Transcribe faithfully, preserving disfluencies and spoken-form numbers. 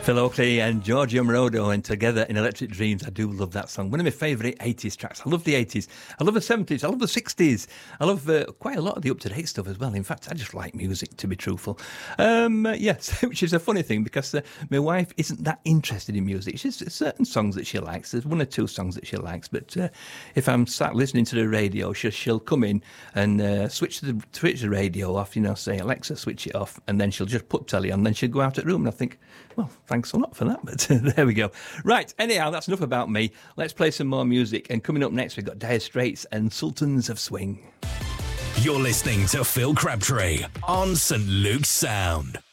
Phil Oakley and Giorgio Moroder, and together in Electric Dreams. I do love that song. One of my favourite eighties tracks. I love the eighties. I love the seventies. I love the sixties. I love uh, quite a lot of the up-to-date stuff as well. In fact, I just like music, to be truthful. Um, yes, which is a funny thing because uh, my wife isn't that interested in music. She's certain songs that she likes. There's one or two songs that she likes. But uh, if I'm sat listening to the radio, she'll, she'll come in and uh, switch the switch the radio off, you know, say, Alexa, switch it off. And then she'll just put telly on. Then she'll go out of the room. And I think, well, thanks a lot for that, but uh, there we go. Right, anyhow, that's enough about me. Let's play some more music. And coming up next, we've got Dire Straits and Sultans of Swing. You're listening to Phil Crabtree on Saint Luke's Sound.